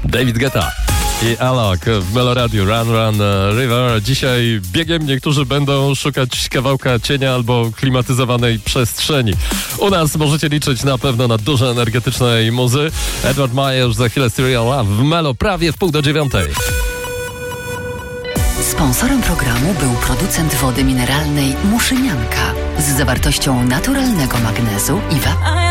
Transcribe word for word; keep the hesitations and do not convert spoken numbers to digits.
David Guetta i Alok w Meloradiu Run Run River. Dzisiaj biegiem niektórzy będą szukać kawałka cienia albo klimatyzowanej przestrzeni. U nas możecie liczyć na pewno na dużo energetycznej muzy. Edward Myers za chwilę Serial Love w Melo prawie w pół do dziewiątej. Sponsorem programu był producent wody mineralnej Muszynianka z zawartością naturalnego magnezu i wa...